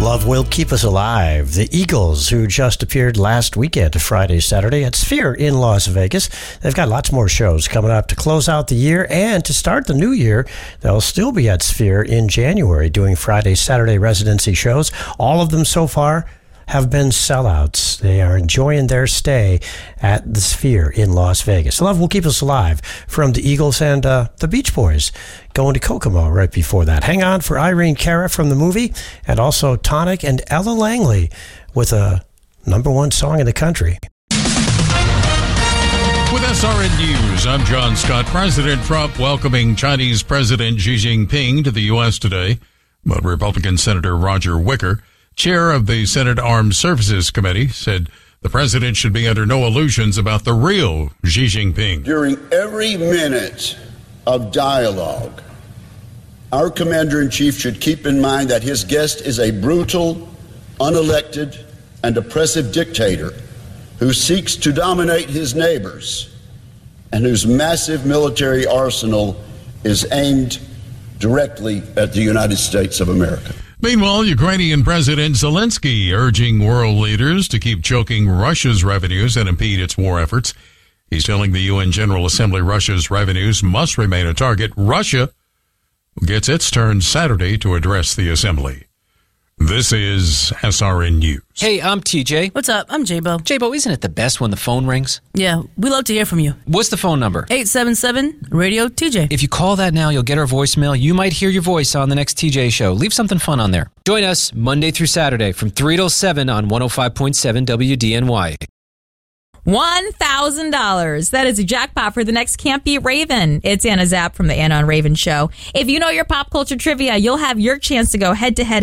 Love Will Keep Us Alive. The Eagles, who just appeared last weekend, Friday, Saturday, at Sphere in Las Vegas. They've got lots more shows coming up to close out the year and to start the new year. They'll still be at Sphere in January doing Friday, Saturday residency shows. All of them so far have been sellouts. They are enjoying their stay at the Sphere in Las Vegas. Love Will Keep Us Alive from the Eagles and the Beach Boys going to Kokomo right before that. Hang on for Irene Cara from the movie, and also Tonic and Ella Langley with a #1 song in the country. With SRN News, I'm John Scott. President Trump welcoming Chinese President Xi Jinping to the U.S. today, but Republican Senator Roger Wicker, chair of the Senate Armed Services Committee, said the president should be under no illusions about the real Xi Jinping. During every minute of dialogue, our commander-in-chief should keep in mind that his guest is a brutal, unelected, and oppressive dictator who seeks to dominate his neighbors and whose massive military arsenal is aimed directly at the United States of America. Meanwhile, Ukrainian President Zelensky urging world leaders to keep choking Russia's revenues and impede its war efforts. He's telling the UN General Assembly Russia's revenues must remain a target. Russia gets its turn Saturday to address the assembly. This is SRN News. Hey, I'm TJ. What's up? I'm J-Bo. J-Bo, isn't it the best when the phone rings? Yeah, we love to hear from you. What's the phone number? 877-RADIO-TJ. If you call that now, you'll get our voicemail. You might hear your voice on the next TJ show. Leave something fun on there. Join us Monday through Saturday from 3 till 7 on 105.7 WDNY. $1,000. That is a jackpot for the next Can't Be Raven. It's Anna Zapp from the Anna and Raven Show. If you know your pop culture trivia, you'll have your chance to go head-to-head